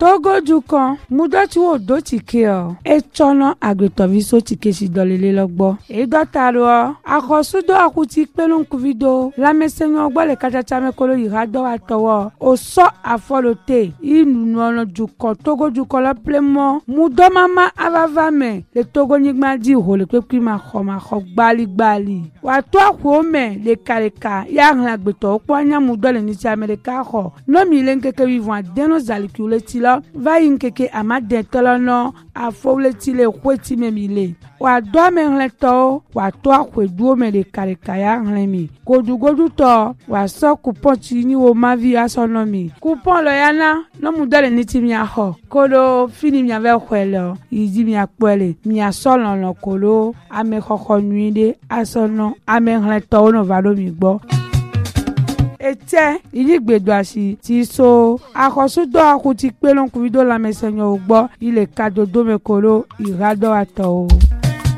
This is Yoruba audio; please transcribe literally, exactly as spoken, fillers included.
Togo dukan mudoti wo do tike o e chono agbetovi so tike si dolele logbo e dotaro akosudo akuti pelun kuvido la mesenyo ogbo le kachacha mekolo irado atowo o so afolote inu ono dukan Togo dukan la plemo mudo mama avavame le Togo nigma di ho le pepi ma kho ma kho gbali gbali wa to akwo me le kareka ya ran agbeto opo anya mudo le ni ti America kho no mi le nkeke vivant deno zalikule ti lo va yinkeke amade tolono afowle ti le kweti memile wa do me nleto wa to akwedu me le kareka ya nlemi godugodu to wa so coupon ti ni wo ma vi asonomi coupon lo yana no mudo le ni ti mi aho kolo fini mi ave kwelo yidi mi akpele mi asolo no kolo ame khokho nuide asono ame nleto no valo mi gbo ete iligbedo asi ti so akosudo akuti pelon kuvido la mesenyo ugbo ile kadodo mekolo irado ato.